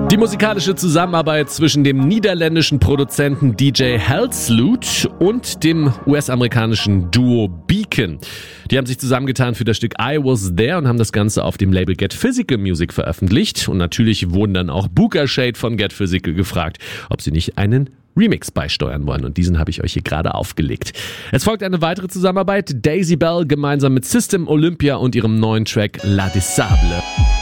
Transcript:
Die musikalische Zusammenarbeit zwischen dem niederländischen Produzenten DJ Halsloot und dem US-amerikanischen Duo Beacon. Die haben sich zusammengetan für das Stück I Was There und haben das Ganze auf dem Label Get Physical Music veröffentlicht. Und natürlich wurden dann auch Booker Shade von Get Physical gefragt, ob sie nicht einen Remix beisteuern wollen. Und diesen habe ich euch hier gerade aufgelegt. Es folgt eine weitere Zusammenarbeit. Daisy Bell gemeinsam mit System Olympia und ihrem neuen Track La Disable.